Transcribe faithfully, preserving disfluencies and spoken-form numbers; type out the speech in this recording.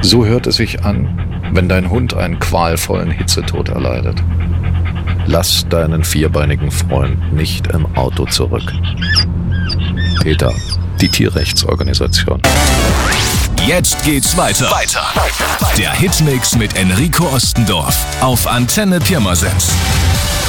So hört es sich an, wenn dein Hund einen qualvollen Hitzetod erleidet. Lass deinen vierbeinigen Freund nicht im Auto zurück. PETA, die Tierrechtsorganisation. Jetzt geht's weiter. Weiter. Der Hitmix mit Enrico Ostendorf auf Antenne Pirmasens.